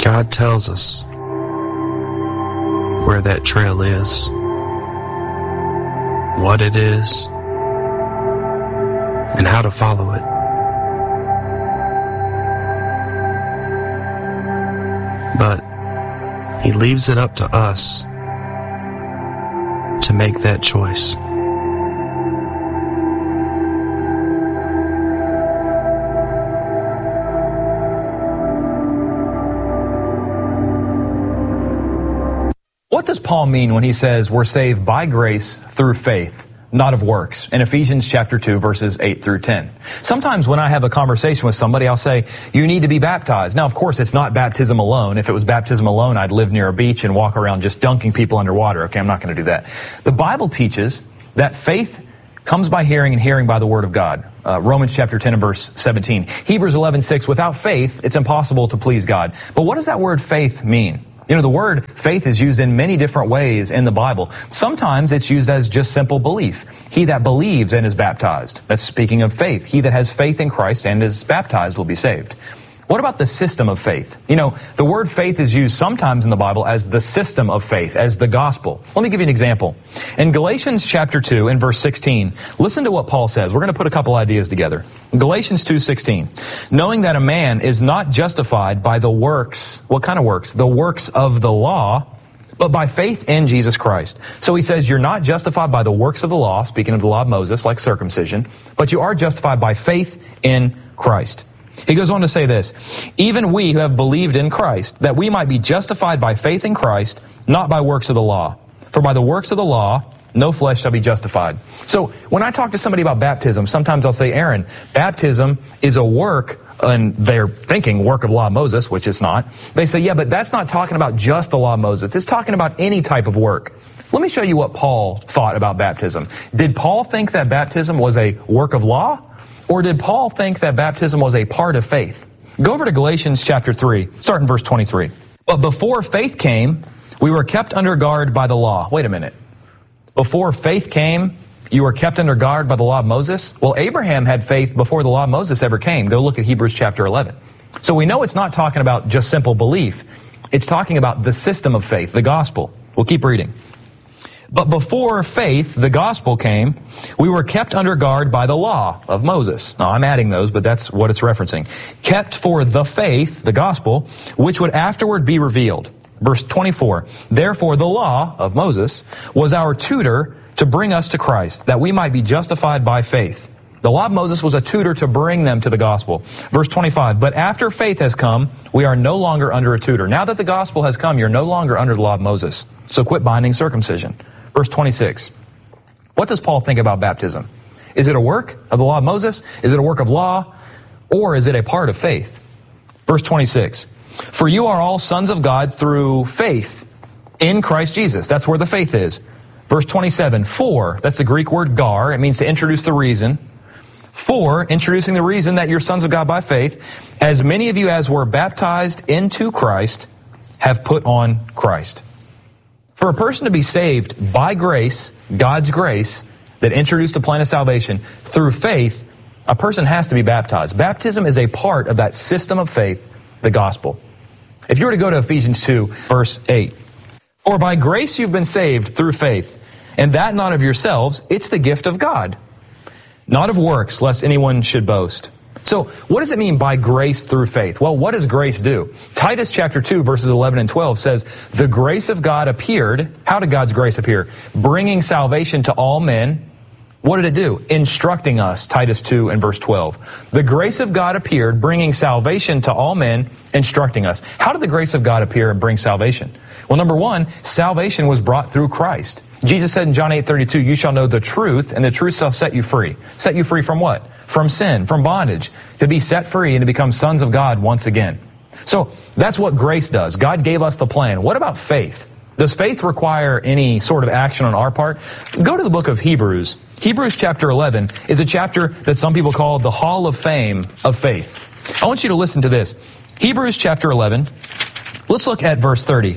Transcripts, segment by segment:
God tells us where that trail is, what it is, and how to follow it. But He leaves it up to us to make that choice. What does Paul mean when he says we're saved by grace through faith, not of works, in Ephesians chapter 2, verses 8 through 10? Sometimes when I have a conversation with somebody, I'll say, you need to be baptized. Now, of course, it's not baptism alone. If it was baptism alone, I'd live near a beach and walk around just dunking people underwater. Okay, I'm not going to do that. The Bible teaches that faith comes by hearing and hearing by the Word of God. Romans chapter 10 and verse 17. Hebrews 11:6, without faith, it's impossible to please God. But what does that word faith mean? You know, the word faith is used in many different ways in the Bible. Sometimes it's used as just simple belief. He that believes and is baptized. That's speaking of faith. He that has faith in Christ and is baptized will be saved. What about the system of faith? You know, the word faith is used sometimes in the Bible as the system of faith, as the gospel. Let me give you an example. In Galatians chapter 2 and verse 16, listen to what Paul says. We're going to put a couple ideas together. Galatians 2:16, knowing that a man is not justified by the works, what kind of works? The works of the law, but by faith in Jesus Christ. So he says you're not justified by the works of the law, speaking of the law of Moses, like circumcision, but you are justified by faith in Christ. He goes on to say this, even we who have believed in Christ, that we might be justified by faith in Christ, not by works of the law. For by the works of the law, no flesh shall be justified. So when I talk to somebody about baptism, sometimes I'll say, Aaron, baptism is a work, and they're thinking work of law of Moses, which it's not. They say, yeah, but that's not talking about just the law of Moses. It's talking about any type of work. Let me show you what Paul thought about baptism. Did Paul think that baptism was a work of law? Or did Paul think that baptism was a part of faith? Go over to Galatians chapter 3, start in verse 23. But before faith came, we were kept under guard by the law. Wait a minute. Before faith came, you were kept under guard by the law of Moses? Well, Abraham had faith before the law of Moses ever came. Go look at Hebrews chapter 11. So we know it's not talking about just simple belief. It's talking about the system of faith, the gospel. We'll keep reading. But before faith, the gospel came, we were kept under guard by the law of Moses. Now, I'm adding those, but that's what it's referencing. Kept for the faith, the gospel, which would afterward be revealed. Verse 24, therefore the law of Moses was our tutor to bring us to Christ, that we might be justified by faith. The law of Moses was a tutor to bring them to the gospel. Verse 25, but after faith has come, we are no longer under a tutor. Now that the gospel has come, you're no longer under the law of Moses. So quit binding circumcision. Verse 26. What does Paul think about baptism? Is it a work of the law of Moses? Is it a work of law? Or is it a part of faith? Verse 26. For you are all sons of God through faith in Christ Jesus. That's where the faith is. Verse 27. For, that's the Greek word gar. It means to introduce the reason. For, introducing the reason that you're sons of God by faith, as many of you as were baptized into Christ have put on Christ. For a person to be saved by grace, God's grace, that introduced the plan of salvation, through faith, a person has to be baptized. Baptism is a part of that system of faith, the gospel. If you were to go to Ephesians 2, verse 8, for by grace you've been saved through faith, and that not of yourselves, it's the gift of God, not of works, lest anyone should boast. So, what does it mean by grace through faith? Well, what does grace do? Titus chapter 2, verses 11 and 12 says, the grace of God appeared. How did God's grace appear? Bringing salvation to all men. What did it do? Instructing us, Titus 2 and verse 12. The grace of God appeared, bringing salvation to all men, instructing us. How did the grace of God appear and bring salvation? Well, number one, salvation was brought through Christ. Jesus said in John 8:32, you shall know the truth, and the truth shall set you free. Set you free from what? From sin, from bondage, to be set free and to become sons of God once again. So that's what grace does. God gave us the plan. What about faith? Does faith require any sort of action on our part? Go to the book of Hebrews. Hebrews chapter 11 is a chapter that some people call the Hall of Fame of faith. I want you to listen to this. Hebrews chapter 11, let's look at verse 30.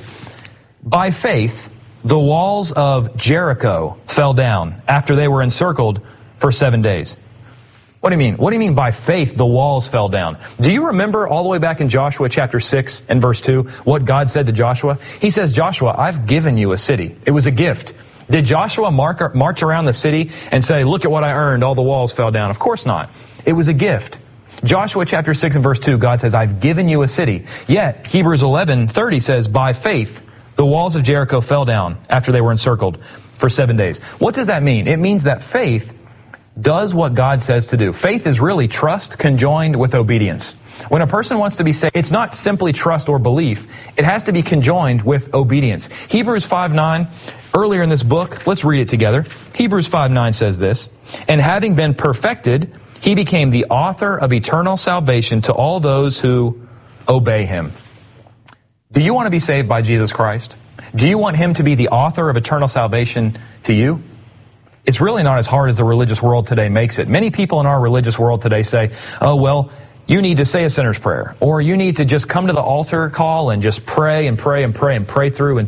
By faith, the walls of Jericho fell down after they were encircled for 7 days. What do you mean? What do you mean by faith the walls fell down? Do you remember all the way back in Joshua chapter 6 and verse 2 what God said to Joshua? He says, Joshua, I've given you a city. It was a gift. Did Joshua march around the city and say, look at what I earned, all the walls fell down? Of course not. It was a gift. Joshua chapter 6 and verse 2, God says, I've given you a city. Yet Hebrews 11:30 says, by faith the walls of Jericho fell down after they were encircled for 7 days. What does that mean? It means that faith does what God says to do. Faith is really trust conjoined with obedience. When a person wants to be saved, it's not simply trust or belief. It has to be conjoined with obedience. Hebrews 5:9, earlier in this book, let's read it together. Hebrews 5:9 says this, and having been perfected, he became the author of eternal salvation to all those who obey him. Do you want to be saved by Jesus Christ? Do you want him to be the author of eternal salvation to you? It's really not as hard as the religious world today makes it. Many people in our religious world today say, oh, well, you need to say a sinner's prayer, or you need to just come to the altar call and just pray and pray and pray and pray through